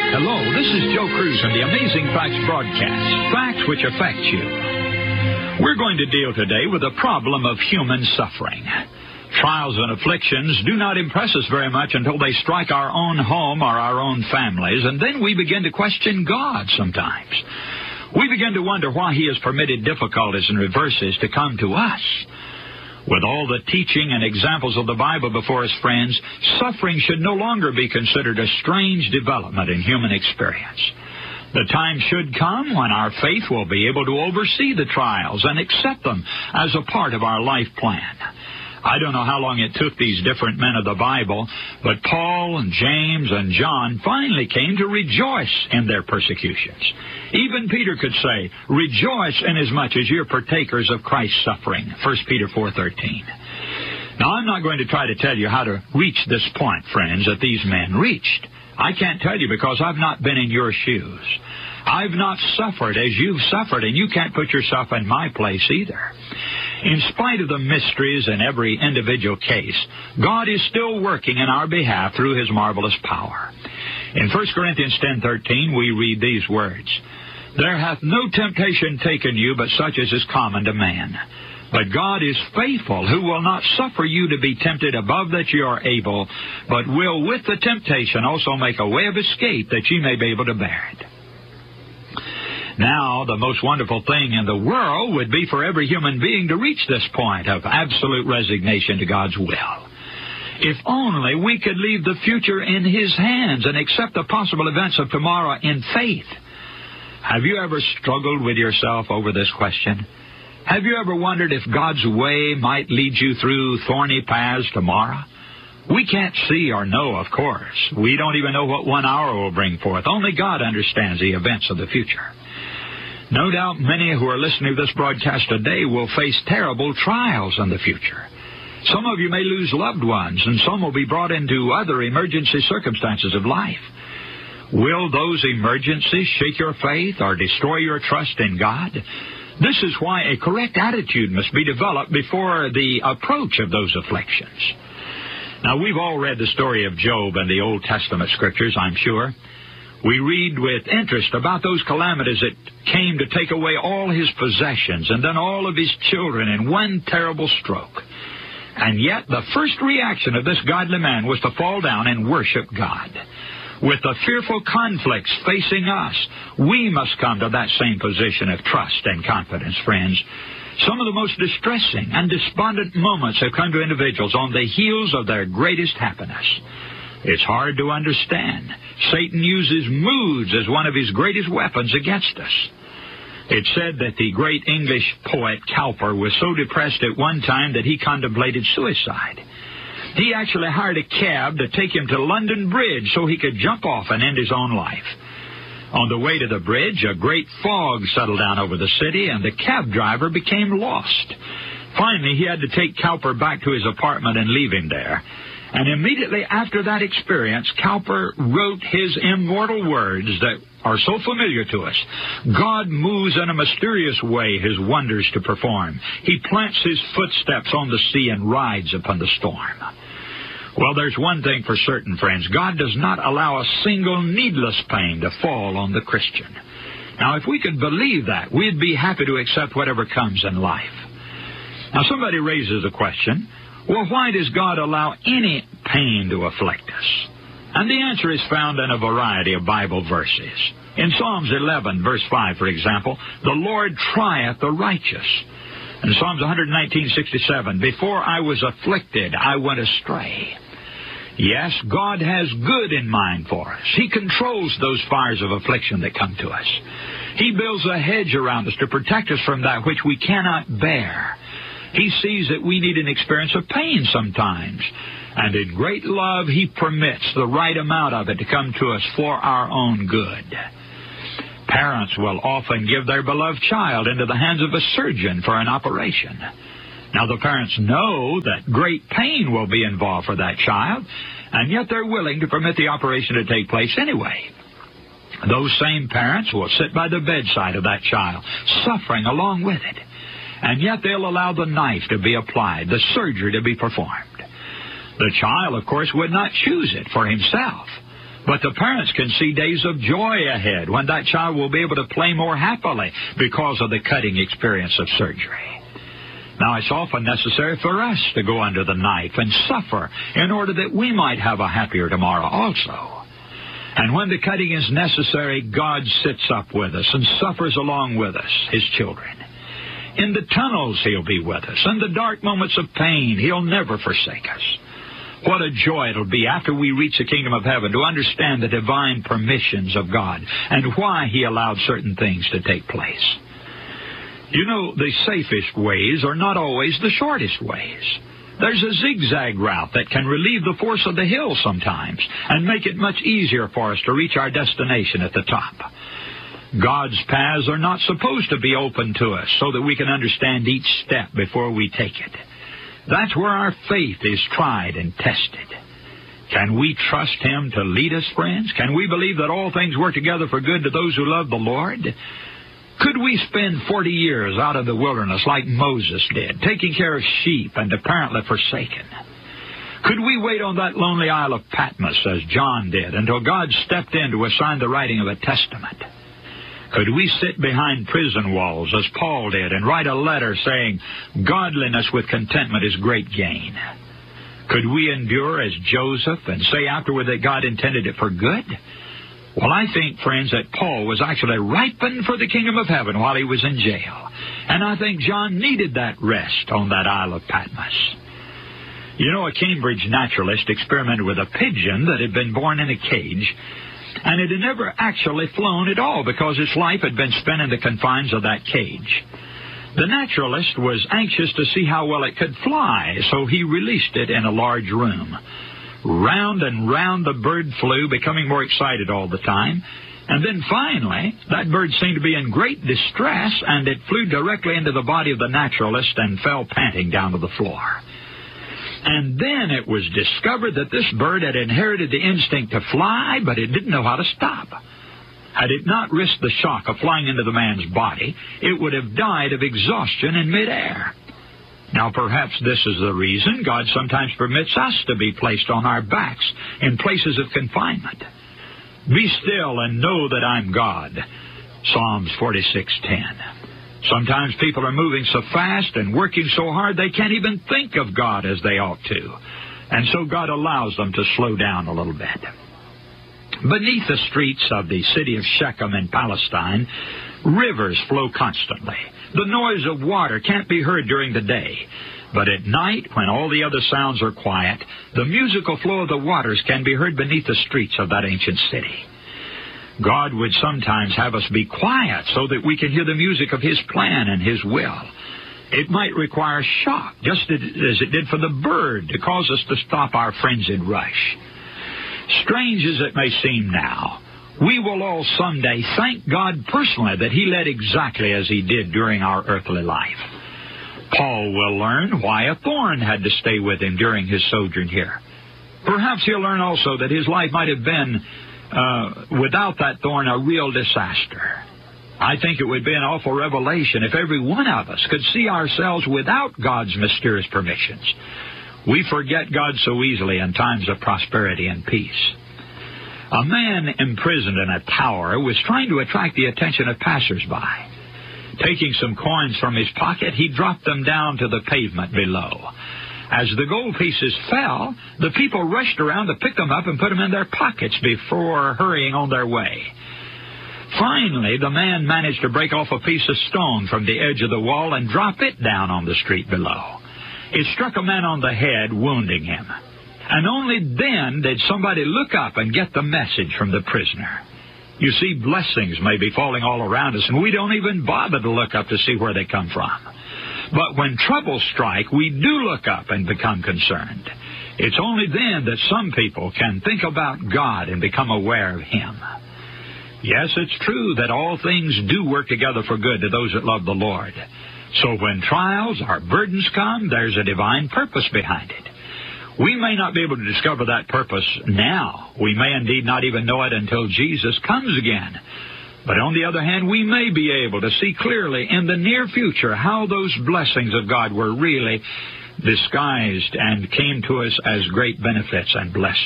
Hello, this is Joe Cruz from the Amazing Facts broadcast, facts which affect you. We're going to deal today with the problem of human suffering. Trials and afflictions do not impress us very much until they strike our own home or our own families, and then we begin to question God sometimes. We begin to wonder why He has permitted difficulties and reverses to come to us. With all the teaching and examples of the Bible before us, friends, suffering should no longer be considered a strange development in human experience. The time should come when our faith will be able to oversee the trials and accept them as a part of our life plan. I don't know how long it took these different men of the Bible, but Paul and James and John finally came to rejoice in their persecutions. Even Peter could say, "Rejoice inasmuch as you're partakers of Christ's suffering," 1 Peter 4:13. Now, I'm not going to try to tell you how to reach this point, friends, that these men reached. I can't tell you because I've not been in your shoes. I've not suffered as you've suffered, and you can't put yourself in my place either. In spite of the mysteries in every individual case, God is still working in our behalf through His marvelous power. In 1 Corinthians 10:13, we read these words, "There hath no temptation taken you but such as is common to man. But God is faithful, who will not suffer you to be tempted above that you are able, but will with the temptation also make a way of escape that ye may be able to bear it." Now, the most wonderful thing in the world would be for every human being to reach this point of absolute resignation to God's will. If only we could leave the future in His hands and accept the possible events of tomorrow in faith. Have you ever struggled with yourself over this question? Have you ever wondered if God's way might lead you through thorny paths tomorrow? We can't see or know, of course. We don't even know what 1 hour will bring forth. Only God understands the events of the future. No doubt many who are listening to this broadcast today will face terrible trials in the future. Some of you may lose loved ones, and some will be brought into other emergency circumstances of life. Will those emergencies shake your faith or destroy your trust in God? This is why a correct attitude must be developed before the approach of those afflictions. Now, we've all read the story of Job in the Old Testament Scriptures, I'm sure. We read with interest about those calamities that came to take away all his possessions and then all of his children in one terrible stroke. And yet the first reaction of this godly man was to fall down and worship God. With the fearful conflicts facing us, we must come to that same position of trust and confidence, friends. Some of the most distressing and despondent moments have come to individuals on the heels of their greatest happiness. It's hard to understand. Satan uses moods as one of his greatest weapons against us. It's said that the great English poet Cowper was so depressed at one time that he contemplated suicide. He actually hired a cab to take him to London Bridge so he could jump off and end his own life. On the way to the bridge, a great fog settled down over the city, and the cab driver became lost. Finally, he had to take Cowper back to his apartment and leave him there. And immediately after that experience, Cowper wrote his immortal words that are so familiar to us. God moves in a mysterious way His wonders to perform. He plants His footsteps on the sea and rides upon the storm. Well, there's one thing for certain, friends. God does not allow a single needless pain to fall on the Christian. Now, if we could believe that, we'd be happy to accept whatever comes in life. Now, somebody raises a question. Well, why does God allow any pain to afflict us? And the answer is found in a variety of Bible verses. In Psalms 11, verse 5, for example, "The Lord trieth the righteous." In Psalms 119:67, "Before I was afflicted, I went astray." Yes, God has good in mind for us. He controls those fires of affliction that come to us. He builds a hedge around us to protect us from that which we cannot bear. He sees that we need an experience of pain sometimes. And in great love, He permits the right amount of it to come to us for our own good. Parents will often give their beloved child into the hands of a surgeon for an operation. Now, the parents know that great pain will be involved for that child, and yet they're willing to permit the operation to take place anyway. Those same parents will sit by the bedside of that child, suffering along with it. And yet they'll allow the knife to be applied, the surgery to be performed. The child, of course, would not choose it for himself. But the parents can see days of joy ahead when that child will be able to play more happily because of the cutting experience of surgery. Now, it's often necessary for us to go under the knife and suffer in order that we might have a happier tomorrow also. And when the cutting is necessary, God sits up with us and suffers along with us, His children. In the tunnels, He'll be with us. In the dark moments of pain, He'll never forsake us. What a joy it'll be after we reach the kingdom of heaven to understand the divine permissions of God and why He allowed certain things to take place. You know, the safest ways are not always the shortest ways. There's a zigzag route that can relieve the force of the hill sometimes and make it much easier for us to reach our destination at the top. God's paths are not supposed to be open to us so that we can understand each step before we take it. That's where our faith is tried and tested. Can we trust Him to lead us, friends? Can we believe that all things work together for good to those who love the Lord? Could we spend 40 years out of the wilderness like Moses did, taking care of sheep and apparently forsaken? Could we wait on that lonely Isle of Patmos, as John did, until God stepped in to assign the writing of a testament? Could we sit behind prison walls, as Paul did, and write a letter saying, "Godliness with contentment is great gain"? Could we endure as Joseph and say afterward that God intended it for good? Well, I think, friends, that Paul was actually ripened for the kingdom of heaven while he was in jail. And I think John needed that rest on that Isle of Patmos. You know, a Cambridge naturalist experimented with a pigeon that had been born in a cage, and it had never actually flown at all because its life had been spent in the confines of that cage. The naturalist was anxious to see how well it could fly, so he released it in a large room. Round and round the bird flew, becoming more excited all the time. And then finally, that bird seemed to be in great distress, and it flew directly into the body of the naturalist and fell panting down to the floor. And then it was discovered that this bird had inherited the instinct to fly, but it didn't know how to stop. Had it not risked the shock of flying into the man's body, it would have died of exhaustion in midair. Now, perhaps this is the reason God sometimes permits us to be placed on our backs in places of confinement. Be still and know that I'm God. Psalms 46:10. Sometimes people are moving so fast and working so hard they can't even think of God as they ought to. And so God allows them to slow down a little bit. Beneath the streets of the city of Shechem in Palestine, rivers flow constantly. The noise of water can't be heard during the day. But at night, when all the other sounds are quiet, the musical flow of the waters can be heard beneath the streets of that ancient city. God would sometimes have us be quiet so that we can hear the music of His plan and His will. It might require shock, just as it did for the bird, to cause us to stop our frenzied rush. Strange as it may seem now, we will all someday thank God personally that He led exactly as He did during our earthly life. Paul will learn why a thorn had to stay with him during his sojourn here. Perhaps he'll learn also that his life might have been, without that thorn, a real disaster. I think it would be an awful revelation if every one of us could see ourselves without God's mysterious permissions. We forget God so easily in times of prosperity and peace. A man imprisoned in a tower was trying to attract the attention of passers-by. Taking some coins from his pocket, he dropped them down to the pavement below. As the gold pieces fell, the people rushed around to pick them up and put them in their pockets before hurrying on their way. Finally, the man managed to break off a piece of stone from the edge of the wall and drop it down on the street below. It struck a man on the head, wounding him. And only then did somebody look up and get the message from the prisoner. You see, blessings may be falling all around us, and we don't even bother to look up to see where they come from. But when troubles strike, we do look up and become concerned. It's only then that some people can think about God and become aware of Him. Yes, it's true that all things do work together for good to those that love the Lord. So when trials or burdens come, there's a divine purpose behind it. We may not be able to discover that purpose now. We may indeed not even know it until Jesus comes again. But on the other hand, we may be able to see clearly in the near future how those blessings of God were really disguised and came to us as great benefits and blessings.